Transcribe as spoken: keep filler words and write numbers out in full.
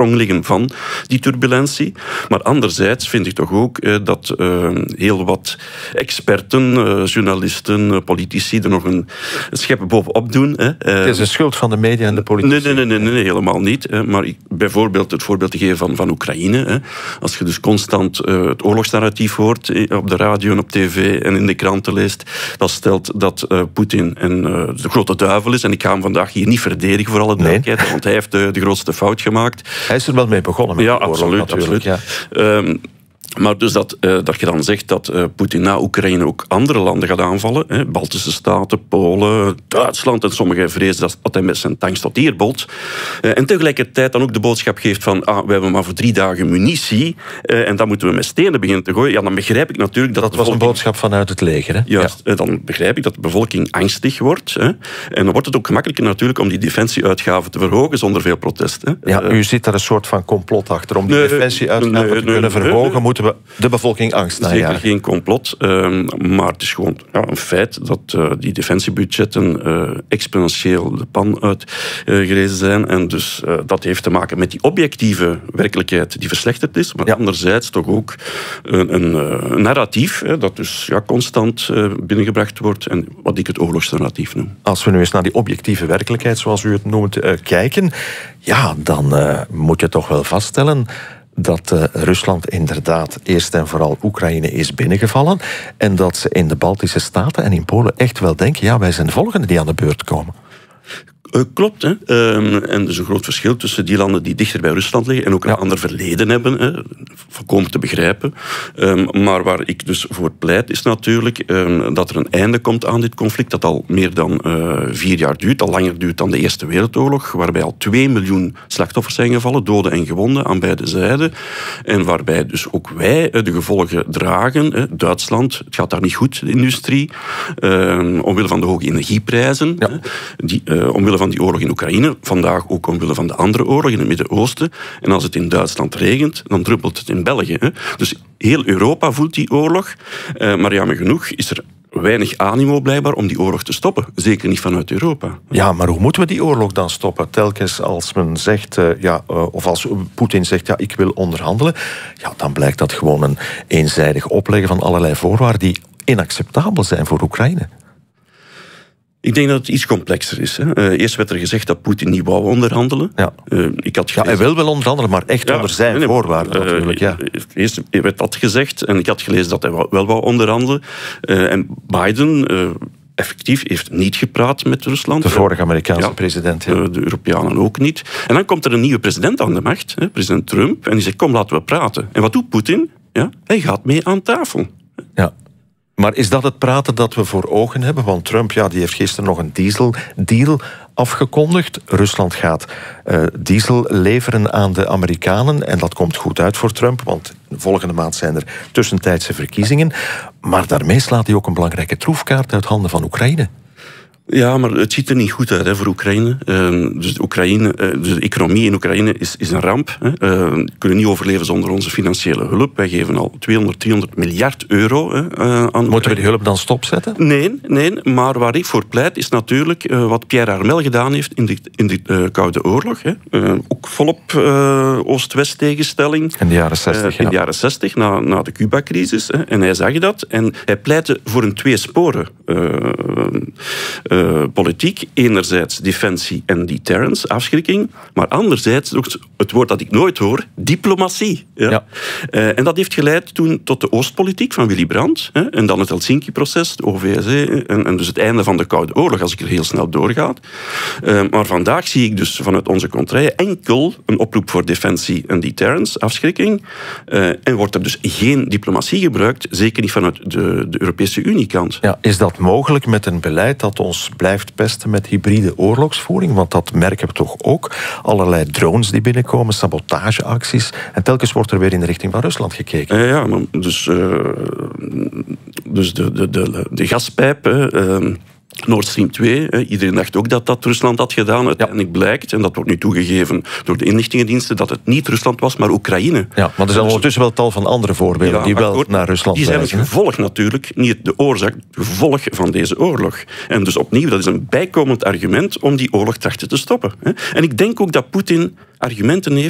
sprong liggen van die turbulentie. Maar anderzijds vind ik toch ook uh, dat uh, heel wat experten, uh, journalisten, uh, politici er nog een schep bovenop doen. Hè. Uh, het is een schuld van de media en de politici. Nee, nee, nee, nee, nee helemaal niet. Hè. Maar ik, bijvoorbeeld het voorbeeld te geven van, van Oekraïne. Hè. Als je dus constant uh, het oorlogsnarratief hoort eh, op de radio en op tv en in de kranten leest, dat stelt dat uh, Poetin en, uh, de grote duivel is. En ik ga hem vandaag hier niet verdedigen voor alle duidelijkheid, nee. want hij heeft de, de grootste fout gemaakt. Hij is er wel mee begonnen met ja, de oorlog, absoluut, natuurlijk. absoluut. Ja. Um, Maar dus dat, uh, dat je dan zegt dat uh, Poetin na Oekraïne ook andere landen gaat aanvallen. Hè, Baltische Staten, Polen, Duitsland. En sommigen vrezen dat, dat hij met zijn tanks tot hier bolt. Uh, en tegelijkertijd dan ook de boodschap geeft van ah, we hebben maar voor drie dagen munitie. Uh, en dan moeten we met stenen beginnen te gooien. Ja, dan begrijp ik natuurlijk dat... Dat was bevolking... een boodschap vanuit het leger, hè? Juist, ja. Dan begrijp ik dat de bevolking angstig wordt. Hè. En dan wordt het ook gemakkelijker natuurlijk om die defensieuitgaven te verhogen zonder veel protest. Hè. Ja, u ziet daar een soort van complot achter. Om die nee, defensieuitgaven nee, te nee, kunnen nee, verhogen, nee, moeten we de bevolking angst najagen. Zeker geen complot, um, maar het is gewoon ja, een feit dat uh, die defensiebudgetten uh, exponentieel de pan uitgerezen uh, zijn. En dus uh, dat heeft te maken met die objectieve werkelijkheid die verslechterd is, maar ja. anderzijds toch ook een, een, een narratief hè, dat dus ja, constant uh, binnengebracht wordt en wat ik het oorlogsnarratief noem. Als we nu eens naar die objectieve werkelijkheid, zoals u het noemt, uh, kijken, ja, dan uh, moet je toch wel vaststellen dat uh, Rusland inderdaad eerst en vooral Oekraïne is binnengevallen en dat ze in de Baltische Staten en in Polen echt wel denken, ja, wij zijn de volgende die aan de beurt komen. Uh, klopt, hè. Um, en er is een groot verschil tussen die landen die dichter bij Rusland liggen en ook een ja. ander verleden hebben, hè. Volkomen te begrijpen. Um, maar waar ik dus voor pleit is natuurlijk um, dat er een einde komt aan dit conflict dat al meer dan uh, vier jaar duurt, al langer duurt dan de Eerste Wereldoorlog, waarbij al twee miljoen slachtoffers zijn gevallen, doden en gewonden aan beide zijden. En waarbij dus ook wij uh, de gevolgen dragen. Hè. Duitsland, het gaat daar niet goed, de industrie, um, omwille van de hoge energieprijzen, ja. hè. Die, uh, omwille van die oorlog in Oekraïne, vandaag ook omwille van de andere oorlog in het Midden-Oosten. En als het in Duitsland regent, dan druppelt het in België. Hè. Dus heel Europa voelt die oorlog. Uh, maar jammer genoeg is er weinig animo blijkbaar om die oorlog te stoppen. Zeker niet vanuit Europa. Ja, maar hoe moeten we die oorlog dan stoppen? Telkens als men zegt, uh, ja, uh, of als Poetin zegt, ja, ik wil onderhandelen, ja, dan blijkt dat gewoon een eenzijdig opleggen van allerlei voorwaarden die inacceptabel zijn voor Oekraïne. Ik denk dat het iets complexer is. Hè. Uh, eerst werd er gezegd dat Poetin niet wou onderhandelen. Ja. Uh, ik had ja, hij wil wel onderhandelen, maar echt ja, onder zijn nee, voorwaarden uh, natuurlijk. Ja. Eerst werd dat gezegd en ik had gelezen dat hij wel wou onderhandelen. Uh, en Biden... Uh, effectief heeft niet gepraat met Rusland. De vorige Amerikaanse ja, president. Ja. De Europeanen ook niet. En dan komt er een nieuwe president aan de macht, hè, president Trump, en die zegt, kom, laten we praten. En wat doet Poetin? Ja, hij gaat mee aan tafel. Ja. Maar is dat het praten dat we voor ogen hebben? Want Trump ja, die heeft gisteren nog een dieseldeal afgekondigd. Rusland gaat uh, diesel leveren aan de Amerikanen. En dat komt goed uit voor Trump, want volgende maand zijn er tussentijdse verkiezingen. Maar daarmee slaat hij ook een belangrijke troefkaart uit handen van Oekraïne. Ja, maar het ziet er niet goed uit hè, voor Oekraïne. Uh, dus, de Oekraïne uh, dus de economie in Oekraïne is, is een ramp. Hè. Uh, we kunnen niet overleven zonder onze financiële hulp. Wij geven al tweehonderd, driehonderd miljard euro hè, uh, aan. Moeten we die hulp dan stopzetten? Nee, nee, maar waar ik voor pleit is natuurlijk uh, wat Pierre Harmel gedaan heeft in de, in de uh, Koude Oorlog. Hè. Uh, ook volop uh, Oost-West tegenstelling. In de jaren zestig, uh, In de jaren zestig, na, na de Cuba-crisis. Hè. En hij zag dat. En hij pleitte voor een tweesporen uh, uh, Uh, politiek. Enerzijds defensie en deterrence, afschrikking. Maar anderzijds, ook het woord dat ik nooit hoor, diplomatie. Ja. Ja. Uh, en dat heeft geleid toen tot de Oostpolitiek van Willy Brandt. Hè, en dan het Helsinki-proces, de O V S E. En, en dus het einde van de Koude Oorlog, als ik er heel snel doorga. Uh, maar vandaag zie ik dus vanuit onze contraille enkel een oproep voor defensie en deterrence, afschrikking. Uh, en wordt er dus geen diplomatie gebruikt, zeker niet vanuit de, de Europese Unie-kant. Ja, is dat mogelijk met een beleid dat ons blijft pesten met hybride oorlogsvoering? Want dat merken we toch ook. Allerlei drones die binnenkomen, sabotageacties. En telkens wordt er weer in de richting van Rusland gekeken. Uh, ja, maar dus, uh, dus de, de, de, de gaspijp... Uh, Nord Stream twee, hè. Iedereen dacht ook dat dat Rusland had gedaan. Uiteindelijk ja. blijkt, en dat wordt nu toegegeven door de inlichtingendiensten, dat het niet Rusland was, maar Oekraïne. Ja, maar er zijn ondertussen wel tal van andere voorbeelden ja, die wel akkoord, naar Rusland die zijn wijzen. het gevolg natuurlijk, niet de oorzaak, het gevolg van deze oorlog. En dus opnieuw, dat is een bijkomend argument om die oorlog trachten te stoppen. Hè. En ik denk ook dat Poetin argumenten heeft